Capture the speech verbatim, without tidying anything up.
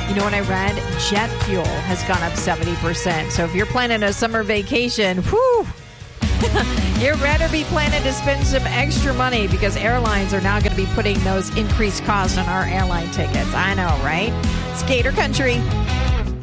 You know what I read? Jet fuel has gone up seventy percent. So if you're planning a summer vacation, whew, you better be planning to spend some extra money because airlines are now going to be putting those increased costs on our airline tickets. I know, right? It's Gator Country.